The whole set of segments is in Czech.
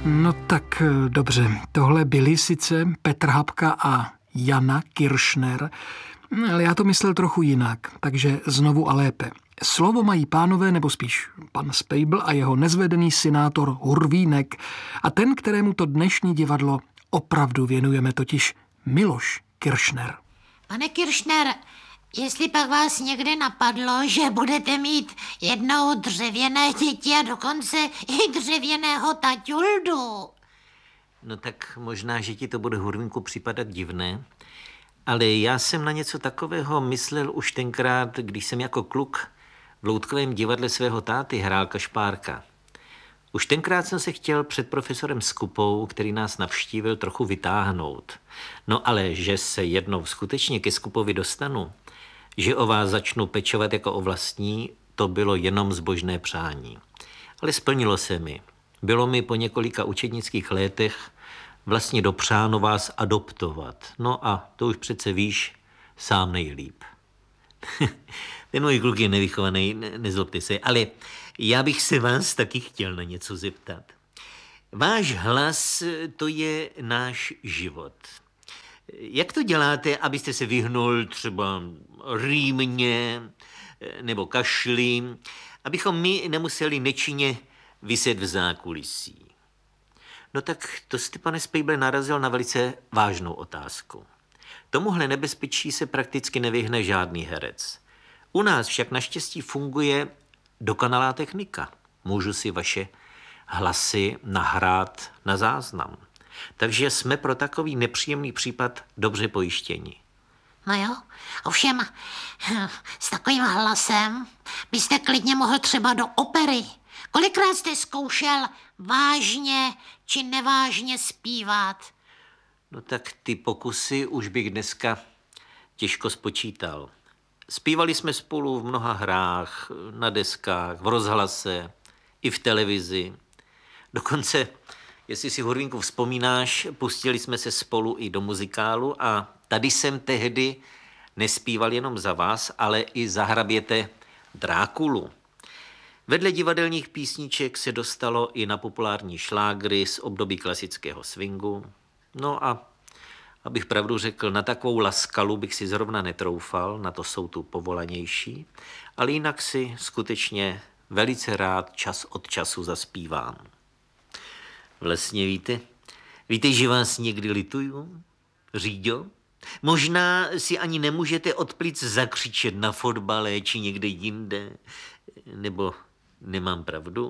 No tak dobře, tohle byli sice Petr Hapka a Jana Kiršner, ale já to myslel trochu jinak, takže znovu a lépe. Slovo mají pánové, nebo spíš pan Spejbl a jeho nezvedený senátor Hurvínek a ten, kterému to dnešní divadlo opravdu věnujeme, totiž Miloš Kiršner. Pane Kiršner, jestli pak vás někdy napadlo, že budete mít jednou dřevěné děti a dokonce i dřevěného taťuldu. No tak možná, že ti to bude, Hurvínku, připadat divné, ale já jsem na něco takového myslel už tenkrát, když jsem jako kluk v loutkovém divadle svého táty hrál kašpárka. Už tenkrát jsem se chtěl před profesorem Skupou, který nás navštívil, trochu vytáhnout. No ale že se jednou skutečně ke Skupovi dostanu, že o vás začnu pečovat jako o vlastní, to bylo jenom zbožné přání. Ale splnilo se mi. Bylo mi po několika učednických letech vlastně dopřáno vás adoptovat. No a to už přece víš, sám nejlíp. Ten můj kluk je nevychovaný, nezlobte se, ale já bych se vás taky chtěl na něco zeptat. Váš hlas, to je náš život. Jak to děláte, abyste se vyhnul třeba rýmně nebo kašli, abychom my nemuseli nečinně viset v zákulisí? No tak to jste, pane Spejble, narazil na velice vážnou otázku. Tomuhle nebezpečí se prakticky nevyhne žádný herec. U nás však naštěstí funguje dokonalá technika. Můžu si vaše hlasy nahrát na záznam. Takže jsme pro takový nepříjemný případ dobře pojištěni. No jo, ovšem s takovým hlasem byste klidně mohl třeba do opery. Kolikrát jste zkoušel vážně či nevážně zpívat? No tak ty pokusy už bych dneska těžko spočítal. Zpívali jsme spolu v mnoha hrách, na deskách, v rozhlase, i v televizi. Dokonce, jestli si, Hurvínku, vzpomínáš, pustili jsme se spolu i do muzikálu a tady jsem tehdy nespíval jenom za vás, ale i za hraběte Drákulu. Vedle divadelních písniček se dostalo i na populární šlágry z období klasického swingu. No a abych pravdu řekl, na takovou laskalu bych si zrovna netroufal, na to jsou tu povolanější, ale jinak si skutečně velice rád čas od času zaspívám. Vlastně víte, že vás někdy lituju? Říďo? Možná si ani nemůžete od plic zakřičet na fotbale či někde jinde. Nebo nemám pravdu?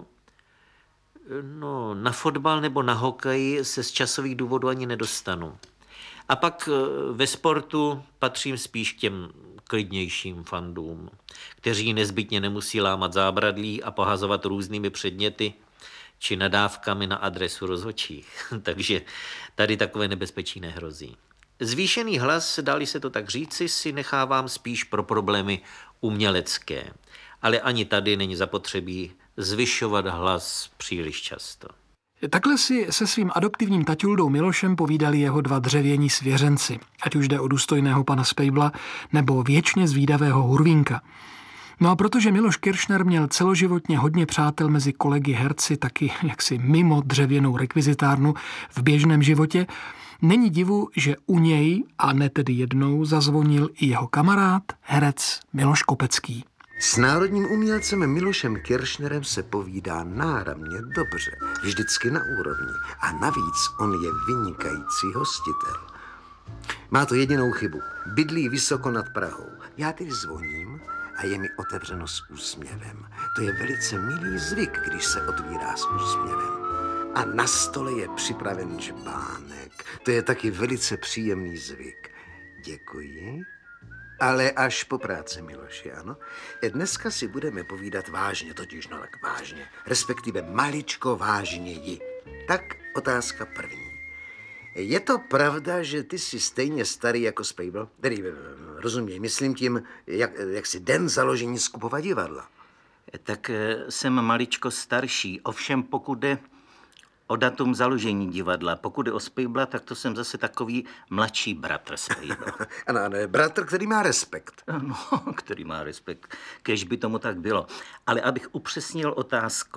No, na fotbal nebo na hokej se z časových důvodů ani nedostanu. A pak ve sportu patřím spíš k těm klidnějším fandům, kteří nezbytně nemusí lámat zábradlí a pohazovat různými předměty či nadávkami na adresu rozhodčích. Takže tady takové nebezpečí nehrozí. Zvýšený hlas, dá-li se to tak říci, si nechávám spíš pro problémy umělecké. Ale ani tady není zapotřebí zvyšovat hlas příliš často. Takhle si se svým adoptivním taťuldou Milošem povídali jeho dva dřevění svěřenci, ať už jde o důstojného pana Spejbla nebo věčně zvídavého Hurvínka. No a protože Miloš Kiršner měl celoživotně hodně přátel mezi kolegy herci, taky jaksi mimo dřevěnou rekvizitárnu v běžném životě, není divu, že u něj, a ne tedy jednou, zazvonil i jeho kamarád, herec Miloš Kopecký. S národním umělcem Milošem Kiršnerem se povídá náramně dobře, vždycky na úrovni. A navíc on je vynikající hostitel. Má to jedinou chybu. Bydlí vysoko nad Prahou. Já tedy zvoním a je mi otevřeno s úsměvem. To je velice milý zvyk, když se otvírá s úsměvem. A na stole je připraven žbánek. To je taky velice příjemný zvyk. Děkuji. Ale až po práci, Miloši, ano. Dneska si budeme povídat vážně, totiž no tak vážně, respektive maličko vážněji. Tak otázka první. Je to pravda, že ty jsi stejně starý jako Spejbl? Tedy, rozuměj, myslím tím, jak si den založení Skupova divadla. Tak jsem maličko starší, ovšem pokud jde o datum založení divadla. Pokud jde o Spejbla, tak to jsem zase takový mladší bratr Spejbla. Ano, bratr, který má respekt. No, který má respekt, kéž by tomu tak bylo. Ale abych upřesnil otázku.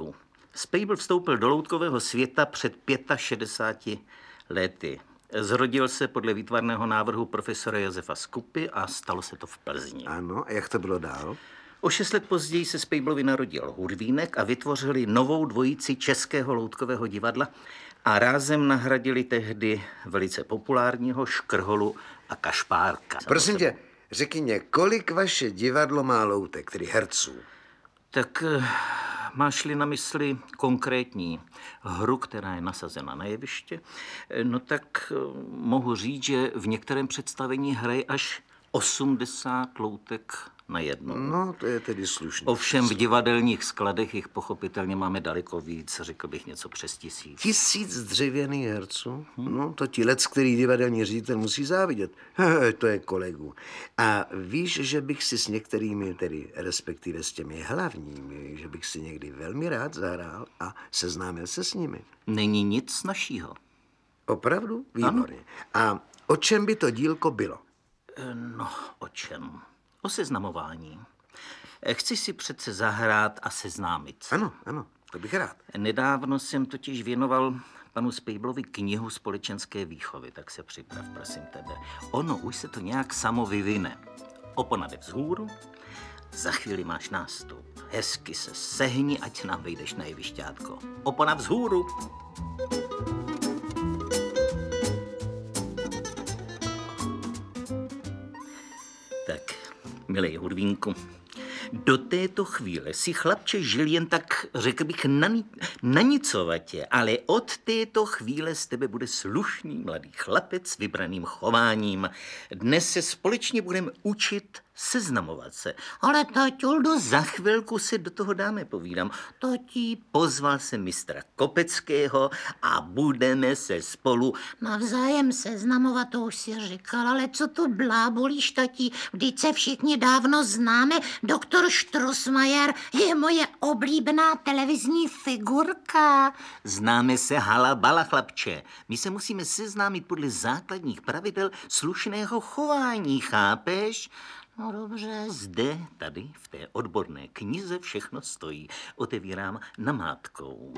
Spejbl vstoupil do loutkového světa před 65 lety. Zrodil se podle výtvarného návrhu profesora Josefa Skupy a stalo se to v Plzni. Ano, a jak to bylo dál? O 6 let později se Spejblovi narodil Hurvínek a vytvořili novou dvojici Českého loutkového divadla a rázem nahradili tehdy velice populárního Škrholu a Kašpárka. Prosím tě, řekni mě, kolik vaše divadlo má loutek, tedy herců? Tak máš-li na mysli konkrétní hru, která je nasazena na jeviště, no tak mohu říct, že v některém představení hraje až 80 loutek na jedno. No, to je tedy slušné. Ovšem v divadelních skladech jich pochopitelně máme daleko víc, řekl bych něco přes 1000. 1000 dřevěných herců? No, to ti lec, který divadelní ředitel musí závidět. To je kolegu. A víš, že bych si s některými, tedy respektive s těmi hlavními, že bych si někdy velmi rád zahrál a seznámil se s nimi. Není nic snazšího. Opravdu? Výborně. A o čem by to dílko bylo? No, o čem? O seznamování. Chci si přece zahrát a seznámit se. Ano, to bych rád. Nedávno jsem totiž věnoval panu Spejblovi knihu společenské výchovy, tak se připrav, prosím tebe. Ono už se to nějak samo vyvine. Opona jde vzhůru, za chvíli máš nástup. Hezky se sehni, ať nám vejdeš na jevišťátko. Opona vzhůru. Tak, milej Hurvínku, do této chvíle si chlapče žil jen tak, řekl bych, nanicovatě, ale od této chvíle z tebe bude slušný mladý chlapec s vybraným chováním. Dnes se společně budeme učit seznamovat se. Ale taťuldo, za chvilku se do toho dáme, povídám. Tati, pozval jsem mistra Kopeckého a budeme se spolu Navzájem seznamovat, to už si říkal, ale co tu blábolíš, tati? Vždyť se všichni dávno známe. Doktor Štrosmajer je moje oblíbená televizní figurka. Známe se halabala, chlapče. My se musíme seznámit podle základních pravidel slušného chování, chápeš? No dobře. Zde, tady, v té odborné knize všechno stojí. Otevírám namátkou.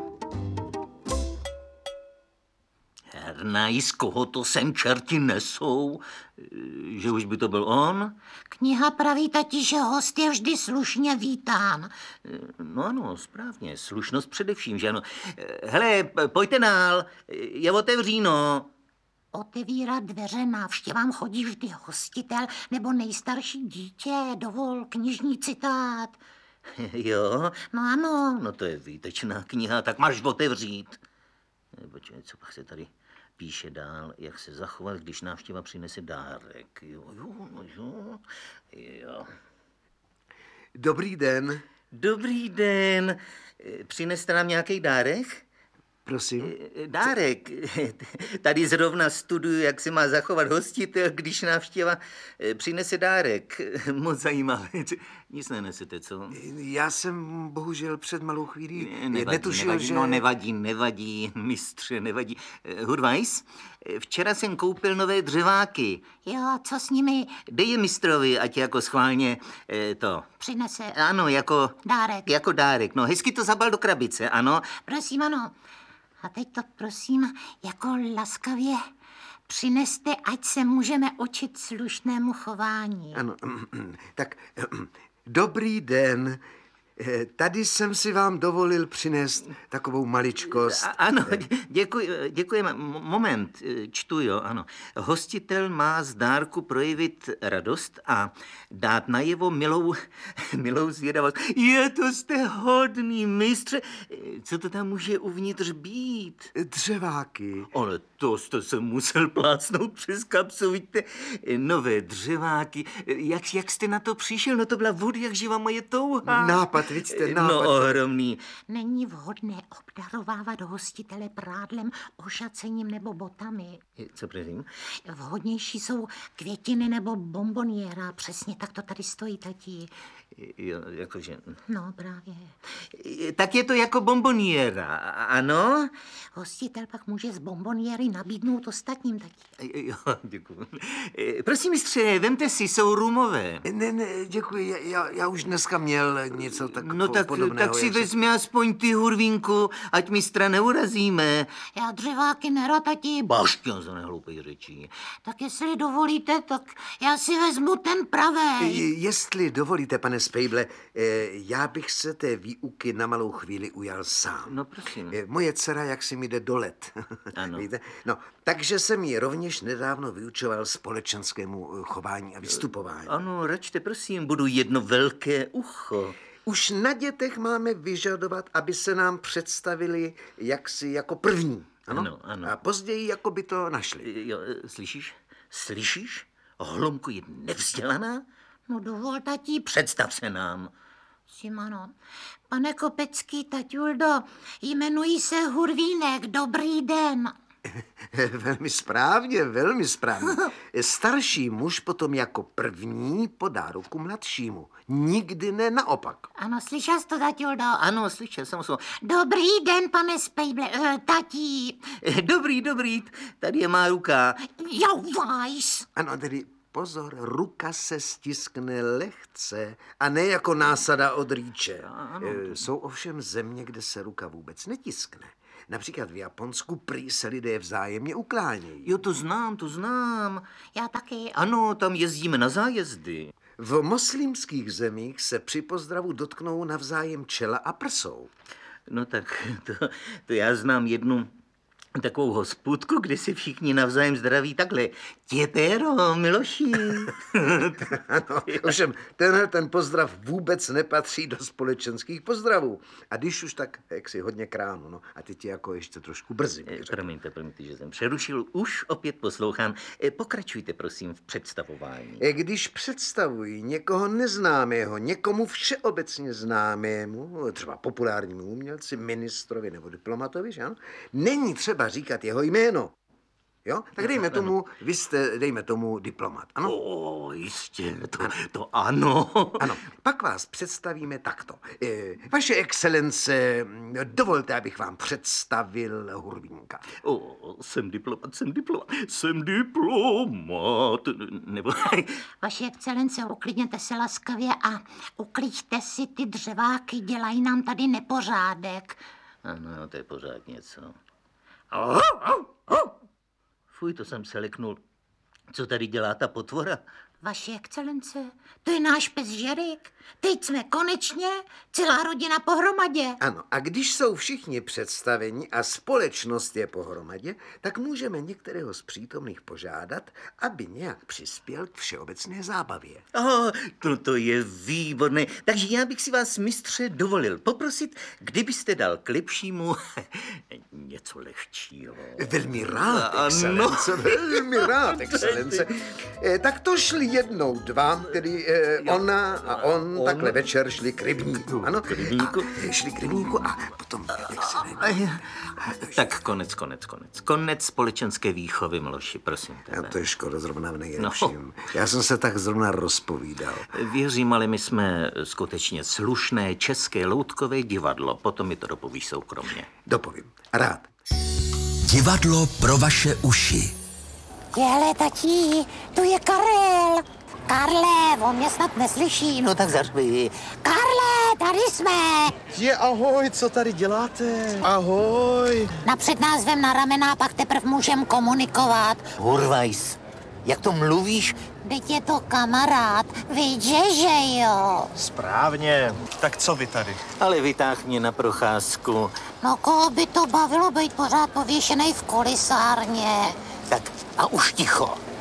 Hernaj, z koho to sem čerti nesou? Že už by to byl on? Kniha praví, tati, že host je vždy slušně vítán. No ano, správně, slušnost především, že ano. Hele, pojďte dál, je otevříno. Otevírat dveře návštěvám chodí vždy hostitel nebo nejstarší dítě. Dovol knižní citát. Jo? No ano. No to je výtečná kniha, tak máš otevřít. Počkej, co pak se tady píše dál, jak se zachovat, když návštěva přinese dárek. Jo. Dobrý den. Dobrý den. Přineste nám nějaký dárek? Prosím. Dárek. Tady zrovna studuju, jak se má zachovat hostitel, když návštěva přinese dárek. Moc zajímavé. Nic nenesete, co? Já jsem bohužel před malou chvílí netušil, nevadí, že... No nevadí, mistře, nevadí. Hurvajs, včera jsem koupil nové dřeváky. Jo, co s nimi? Dej je mistrovi, ať jako schválně to... Přinese. Ano, jako... Dárek. Jako dárek, no hezky to zabal do krabice, ano. Prosím, ano. A teď to prosím, jako laskavě přineste, ať se můžeme učit slušnému chování. Ano, tak dobrý den. Tady jsem si vám dovolil přinést takovou maličkost. Ano, děkujeme. Moment, čtu, jo, ano. Hostitel má z dárku projevit radost a dát najevo milou zvědavost. To jste hodný, mistře. Co to tam může uvnitř být? Dřeváky. Ale to jste se musel plácnout přes kapsu, vidíte? Nové dřeváky. Jak jste na to přišel? No to byla vod, jak živa moje touha. Nápad, vidíte, nápad. No, ohromný. Není vhodné obdarovávat hostitele prádlem, ošacením nebo botami. Co prosím? Vhodnější jsou květiny nebo bomboniéra. Přesně tak to tady stojí, tati. Jo, jakože... No právě. Tak je to jako bomboniéra, ano? Hostitel pak může z bomboniéry nabídnout ostatním taky. Jo, děkuji. Prosím, mistře, vemte si, jsou rumové. Ne, děkuji, já už dneska měl něco No tak podobného. si vezmi aspoň ty, Hurvínku, ať mistra neurazíme. Já dřeváky nerad, tati. Bašťan za nehloupej řečí. Tak jestli dovolíte, tak já si vezmu ten pravej. Jestli dovolíte, pane Spejble, já bych se té výuky na malou chvíli ujal sám. No prosím. Moje dcera jaksi mi jde do let. Ano. Víte? No, takže jsem ji rovněž nedávno vyučoval společenskému chování a vystupování. Ano, račte, prosím, budu jedno velké ucho. Už na dětech máme vyžadovat, aby se nám představili jaksi jako první. Ano, ano. A později jako by to našli. Jo, slyšíš? Slyšíš? Holomko je nevzdělaná? No dovol, tati. Představ se nám. Simano, pane Kopecký, taťuldo, jmenuji se Hurvínek, dobrý den. Velmi správně, velmi správně. Starší muž potom jako první podá ruku mladšímu. Nikdy ne naopak. Ano, slyšel jsi to, taťuldo? Ano, slyšel jsem. Dobrý den, pane Spejble, tatí. Dobrý, tady je má ruka. Jau, vajs. Ano, tedy pozor, ruka se stiskne lehce a ne jako násada od rýče. Jsou ovšem země, kde se ruka vůbec netiskne. Například v Japonsku prý se lidé vzájemně uklánějí. Jo, to znám. Já taky. Ano, tam jezdíme na zájezdy. V moslimských zemích se při pozdravu dotknou navzájem čela a prsou. No tak to já znám jednu takovou hospůdku, kde si všichni navzájem zdraví takhle. Těpéro, Miloši. Ano, ovšem, ten pozdrav vůbec nepatří do společenských pozdravů. A když už tak, jak si hodně kránu, no. A teď je jako ještě trošku brzy. Promiňte, že jsem přerušil, už opět poslouchám. Pokračujte, prosím, v představování. Když představují někoho neznámého, někomu všeobecně známému, třeba populárnímu umělci, ministrovi nebo diplomatovi, že ano, není třeba říkat jeho jméno. Jo? Tak vy jste, dejme tomu, diplomat, ano? Jistě, to ano. Ano, pak vás představíme takto. Vaše excelence, dovolte, abych vám představil Hurvínka. Jsem diplomat. Nebo... Vaše excelence, uklidněte se laskavě a uklíďte si ty dřeváky, dělají nám tady nepořádek. Ano, to je pořád něco. Fuj, to jsem se leknul. Co tady dělá ta potvora? Vaše excelence, to je náš pes Žerik. Teď jsme konečně celá rodina pohromadě. Ano, a když jsou všichni představeni a společnost je pohromadě, tak můžeme některého z přítomných požádat, aby nějak přispěl k všeobecné zábavě. To je výborné. Takže já bych si vás, mistře, dovolil poprosit, kdybyste dal k lepšímu něco lehčího. Velmi rád, excelence, velmi rád, excelence. Tak to šli jednou dva, tedy ona a on takhle večer šli k rybníku. Ano, šli k rybníku a potom, jak se Tak konec společenské výchovy, Miloši, prosím tebe. To je škoda, zrovna v nejlepším. Já jsem se tak zrovna rozpovídal. Věřím, ale my jsme skutečně slušné české loutkové divadlo. Potom mi to dopovíš soukromně. Dopovím. Rád. Divadlo pro vaše uši. Hele, tatí, tu je Karel. Karle, on mě snad neslyší. No tak zařvi. Karle, tady jsme. Ahoj, co tady děláte? Ahoj. Napřed nás vem na ramena, pak teprv můžem komunikovat. Hurvajs, jak to mluvíš? Teď je to kamarád, víš, že jo? Správně. Tak co vy tady? Ale vytáh mě na procházku. No koho by to bavilo být pořád pověšenej v kulisárně? Tak a už ticho.